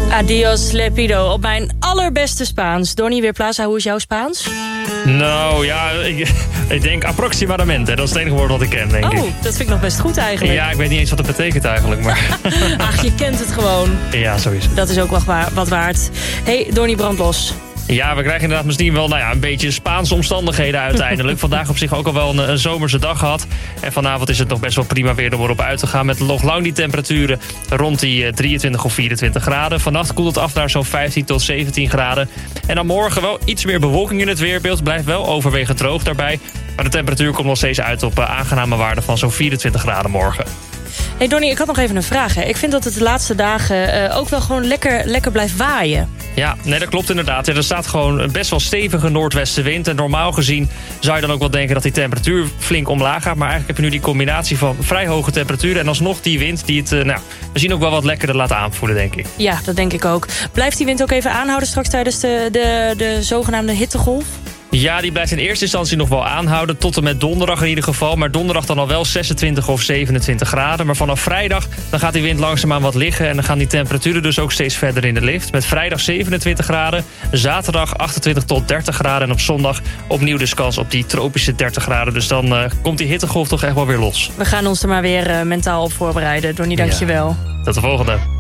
Adios Lepido op mijn allerbeste Spaans. Donnie Weerplaza, hoe is jouw Spaans? Nou ja, ik denk aproximadamente. Dat is het enige woord wat ik ken, denk ik. Oh, dat vind ik nog best goed eigenlijk. Ja, ik weet niet eens wat het betekent eigenlijk. Maar Ach, je kent het gewoon. ja, zo is het. Dat is ook wat waard. Hey, Donnie, brand los. Ja, we krijgen inderdaad misschien wel een beetje Spaanse omstandigheden uiteindelijk. Vandaag op zich ook al wel een zomerse dag gehad. En vanavond is het nog best wel prima weer om erop uit te gaan. Met nog lang die temperaturen rond die 23 of 24 graden. Vannacht koelt het af naar zo'n 15 tot 17 graden. En dan morgen wel iets meer bewolking in het weerbeeld. Blijft wel overwegend droog daarbij. Maar de temperatuur komt nog steeds uit op aangename waarden van zo'n 24 graden morgen. Hey Donnie, ik had nog even een vraag. Hè. Ik vind dat het de laatste dagen ook wel gewoon lekker blijft waaien. Ja, nee, dat klopt inderdaad. Er staat gewoon een best wel stevige noordwestenwind. En normaal gezien zou je dan ook wel denken dat die temperatuur flink omlaag gaat. Maar eigenlijk heb je nu die combinatie van vrij hoge temperaturen en alsnog die wind die het misschien ook wel wat lekkerder laat aanvoelen, denk ik. Ja, dat denk ik ook. Blijft die wind ook even aanhouden straks tijdens de zogenaamde hittegolf? Ja, die blijft in eerste instantie nog wel aanhouden. Tot en met donderdag in ieder geval. Maar donderdag dan al wel 26 of 27 graden. Maar vanaf vrijdag dan gaat die wind langzaamaan wat liggen. En dan gaan die temperaturen dus ook steeds verder in de lift. Met vrijdag 27 graden. Zaterdag 28 tot 30 graden. En op zondag opnieuw dus kans op die tropische 30 graden. Dus dan komt die hittegolf toch echt wel weer los. We gaan ons er maar weer mentaal op voorbereiden. Donnie, dank je wel. Tot de volgende.